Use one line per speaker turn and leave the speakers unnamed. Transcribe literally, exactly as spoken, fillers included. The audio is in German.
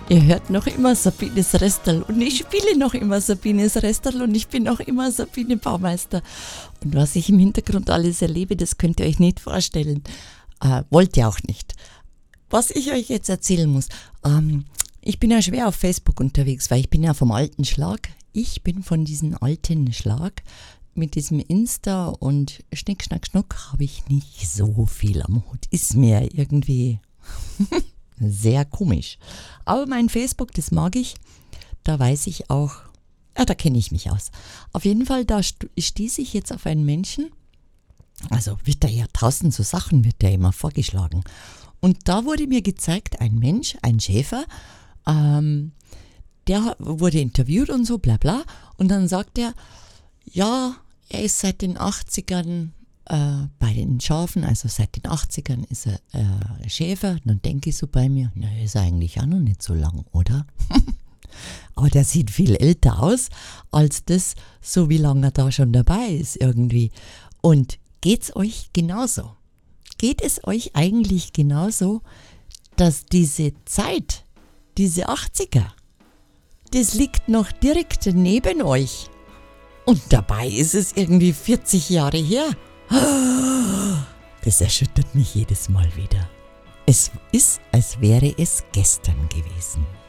Ihr hört noch immer Sabines Restel und ich spiele noch immer Sabines Restel und ich bin noch immer Sabine Baumeister. Und was ich im Hintergrund alles erlebe, das könnt ihr euch nicht vorstellen. Äh, wollt ihr auch nicht. Was ich euch jetzt erzählen muss, ähm, ich bin ja schwer auf Facebook unterwegs, weil ich bin ja vom alten Schlag. Ich bin von diesem alten Schlag. Mit diesem Insta und Schnick, Schnack, Schnuck habe ich nicht so viel am Hut. Ist mir irgendwie sehr komisch. Aber mein Facebook, das mag ich. Da weiß ich auch, ja, da kenne ich mich aus. Auf jeden Fall, da stieß ich jetzt auf einen Menschen. Also wird da ja tausend so Sachen, wird da immer vorgeschlagen. Und da wurde mir gezeigt, ein Mensch, ein Schäfer, ähm, der wurde interviewt und so, bla bla. Und dann sagt er, ja, er ist seit den achtzigern äh, bei den Schafen, also seit den achtzigern ist er äh, Schäfer. Dann denke ich so bei mir, na, ist er eigentlich auch noch nicht so lang, oder? Aber der sieht viel älter aus, als das, so wie lange er da schon dabei ist irgendwie. Und geht's euch genauso? Geht es euch eigentlich genauso, dass diese Zeit, diese achtziger, das liegt noch direkt neben euch? Und dabei ist es irgendwie vierzig Jahre her. Das erschüttert mich jedes Mal wieder. Es ist, als wäre es gestern gewesen.